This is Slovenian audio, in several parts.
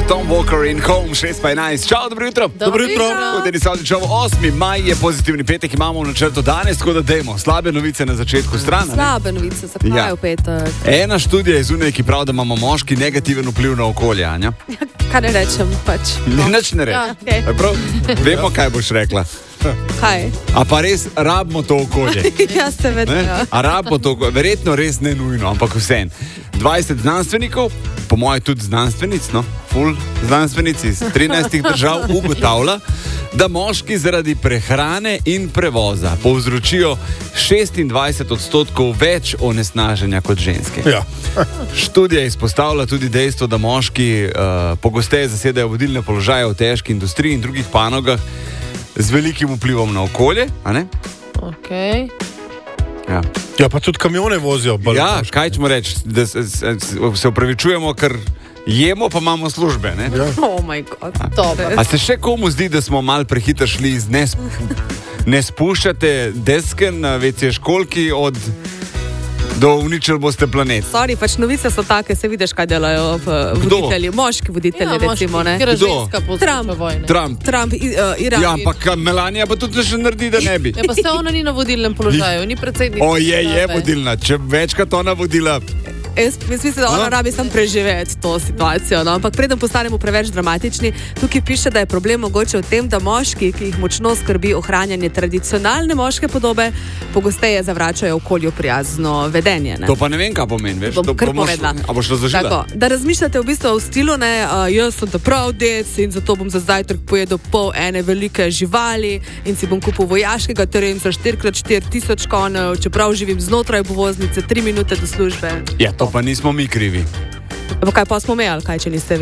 Tom Walker in Home, 6:11. Čau, dobro jutro. Dobro jutro. Vodeni so odličavo, 8. maj je pozitivni petek, imamo v načrtu danes, tako da dajmo slabe novice na začetku strana. Slabe novice, zakaj v petek? Ena študija iz Unije, ki pravi, da imamo moški negativen vpliv na okolje, Anja. Kaj ne rečem, pač. Nič ne reče. Ja, okay. Vemo, kaj boš rekla. Kaj? A pa res rabimo to okolje? Ja, seveda. A rabimo to okolje? Verjetno res ne nujno, ampak vsem. 20 znanstvenikov, po mojem tudi znanstvenic, no, full znanstvenic iz 13 držav ugotavlja, da moški zaradi prehrane in prevoza povzročijo 26% več onesnaženja kot ženske. Ja. Študija izpostavlja tudi dejstvo, da moški pogosteje zasedajo vodilne položaje v težki industriji in drugih panogah z velikim vplivom na okolje, a ne? Okay. Ja. Ja, pa tudi kamione vozijo. Ja, kaj ćemo reči, da se upravičujemo, ker jemo, pa imamo službe, ne? Ja. Oh moj bog, A se še komu zdi, da smo malo prehitro šli iz ne spuščate deske na WC školki do uničili boste planet? Sorry, pač novice so take, se vidiš, kaj delajo voditelji, moški voditelji, recimo, ne? Trump, Iran. Ja, ampak Melania pa tudi še naredi, da ne bi. Ja, pa se ona ni na vodilnem položaju, ni predsednica. Je vodilna, če večkrat ona vodila. Jaz mislim, da ona rabi sam preživeti to situacijo, no? Ampak preden postanemo preveč dramatični, tukaj piše, da je problem mogoče v tem, da moški, ki jih močno skrbi ohranjanje tradicionalne moške podobe, pogosteje zavračajo okolju prijazno vedenje. Ne? To pa ne vem, kaj pomeni, veš? Bom kar povedala. A boš razložila? Tako, da razmišljate v bistvu v stilu, ne, jaz sem ta prav dec in zato bom za zajtrk pojedel pol ene velike živali in si bom kupil vojaškega terenca 4x4 konjev, čeprav živim znotraj povoznice 3 minute do službe. Ja, to pa nismo mi krivi. Pa kaj pa smo imeli, kaj če niste vi?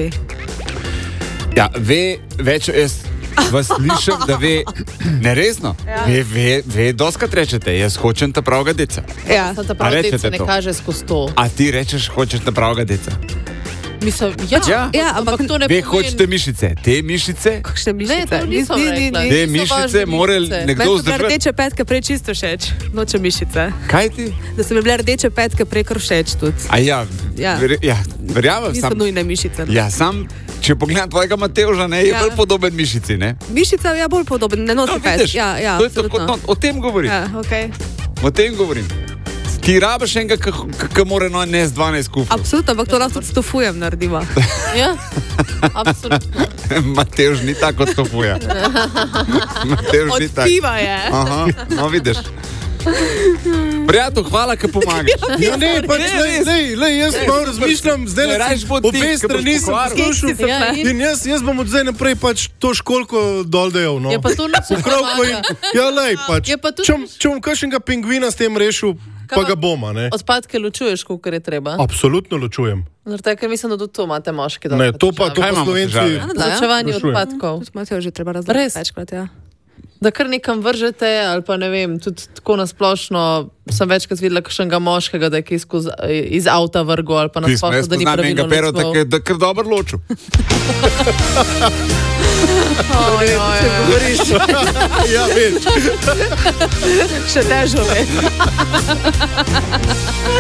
Ja, več jaz vas slišam, da neresno, doskrat rečete, jaz hočem ta pravega deca. Ja. Ta prav dec se ne kaže skozi to. A ti rečeš, hočeš ta pravega deca? Mislim, ampak to ne pomeni. Hočete pomeni. mišice, te mišice? Kakšne mišice? Ne, to nisem rekla. Te mišice mora nekdo Meni so bile vzdržati. rdeče petke prej čisto všeč, noče mišice. Kaj ti? Da so mi bile rdeče petke prej kar všeč tudi. A ja, Ja. verjamem. Niso nujne mišice. No. Ja, če pogledam tvojega Matevža, ne, je bolj podoben mišici, ne? Mišica je bolj podobna, ne nosi vidiš, pet. Ja, to je tako, no, o tem govorim. Ja, okay. O tem govorim. Ti rabiš enega, ki mora nesti 12 kufrov. Absolutno, ampak to lahko tudi stofujem naredimo. Ja, absolutno. Matevž ni tako kot stofuja. Matevž Od ni tako. piva je. Aha, no vidiš. Prijatelj, hvala, ki pomagaš. Ja, ne, pač, jaz pa razmišljam, zdaj obe strani sem poslušal. Ja, In jaz bom od zdaj naprej pač to školko dol dejal, no. Je pa to nič ne pomaga. Ja, lej, pač. Je pa tudi- Če bom kakšnega pingvina s tem rešil, pa ga boma, ne. Odpadke ločuješ, kolikor je treba. Absolutno ločujem. Zato, ker mislim, da tudi to imate moški. Ne, to pa Kaj imamo Slovenci... težave? Ločevanje Ločujem. odpadkov. Mateo že treba Res? razložiti večkrat, ja. Da kar nekam vržete, ali pa ne vem, tudi tako nasplošno sem večkrat videla kakšnega moškega, da je kaj iz avta vrgo, ali pa nasplošno, da ni pravilno ločeval. Da kar dobro ločil. Če govoriš, Ja, več. še težo je.